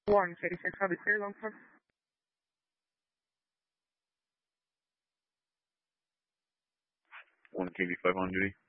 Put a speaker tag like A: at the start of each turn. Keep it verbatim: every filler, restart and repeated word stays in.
A: one thirty-six, how is very long for?
B: one K V five on duty.